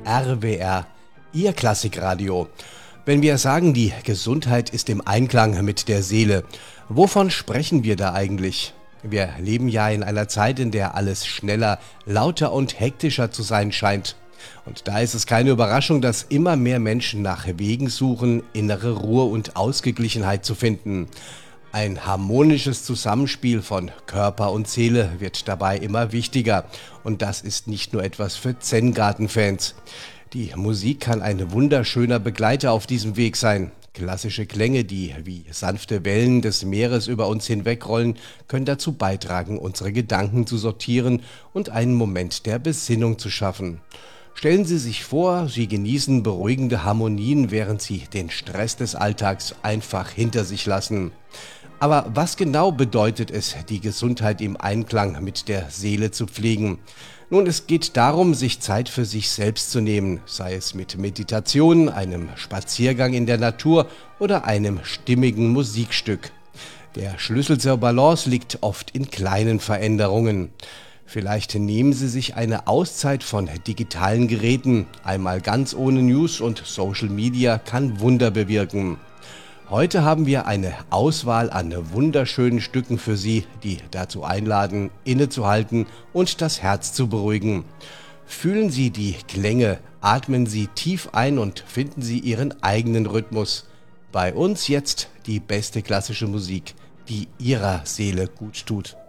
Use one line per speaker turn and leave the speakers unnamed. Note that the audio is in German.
RWR, Ihr Klassikradio. Wenn wir sagen, die Gesundheit ist im Einklang mit der Seele, wovon sprechen wir da eigentlich? Wir leben ja in einer Zeit, in der alles schneller, lauter und hektischer zu sein scheint. Und da ist es keine Überraschung, dass immer mehr Menschen nach Wegen suchen, innere Ruhe und Ausgeglichenheit zu finden. Ein harmonisches Zusammenspiel von Körper und Seele wird dabei immer wichtiger. Und das ist nicht nur etwas für Zen-Garten-Fans. Die Musik kann ein wunderschöner Begleiter auf diesem Weg sein. Klassische Klänge, die wie sanfte Wellen des Meeres über uns hinwegrollen, können dazu beitragen, unsere Gedanken zu sortieren und einen Moment der Besinnung zu schaffen. Stellen Sie sich vor, Sie genießen beruhigende Harmonien, während Sie den Stress des Alltags einfach hinter sich lassen. Aber was genau bedeutet es, die Gesundheit im Einklang mit der Seele zu pflegen? Nun, es geht darum, sich Zeit für sich selbst zu nehmen, sei es mit Meditation, einem Spaziergang in der Natur oder einem stimmigen Musikstück. Der Schlüssel zur Balance liegt oft in kleinen Veränderungen. Vielleicht nehmen Sie sich eine Auszeit von digitalen Geräten. Einmal ganz ohne News und Social Media kann Wunder bewirken. Heute haben wir eine Auswahl an wunderschönen Stücken für Sie, die dazu einladen, innezuhalten und das Herz zu beruhigen. Fühlen Sie die Klänge, atmen Sie tief ein und finden Sie Ihren eigenen Rhythmus. Bei uns jetzt die beste klassische Musik, die Ihrer Seele gut tut.